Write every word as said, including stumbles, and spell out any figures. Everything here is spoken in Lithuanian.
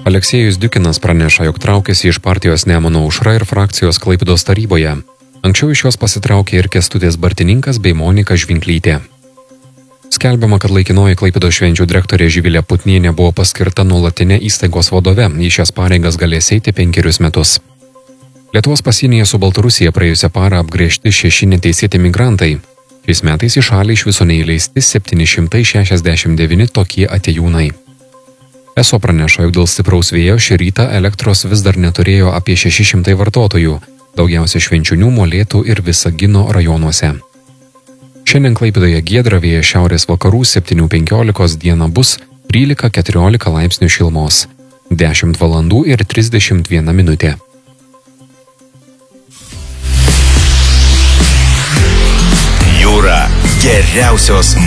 Aleksėjus Diukinas praneša, jog traukiasi iš partijos Nemuno aušra ir frakcijos Klaipėdos taryboje. Anksčiau iš jos pasitraukė ir Kęstutis Bartininkas bei Monika Žvinklytė. Skelbiama, kad laikinoji Klaipėdos švenčių direktorė Živilė Putnienė buvo paskirta nuolatinė įstaigos vadove, į šias pareigas galės eiti penkerius metus. Lietuvos pasienyje su Baltarusija praėjusią parą apgręžti šeši neteisėti migrantai. Šiais metais į šalį iš viso neįleisti septyni šimtai šešiasdešimt devyni tokie atėjūnai. Eso praneša, jog dėl stipraus vėjo šį rytą elektros vis dar neturėjo apie šeši šimtai vartotojų, daugiausia Švenčionių, Molėtų ir Visagino rajonuose. Šiandien Klaipėdoje giedra, vėjas šiaurės vakarų septyni penkiolika, dieną bus trylika keturiolika laipsnių šilumos, dešimt valandų ir trisdešimt viena minutė. Jūra geriausios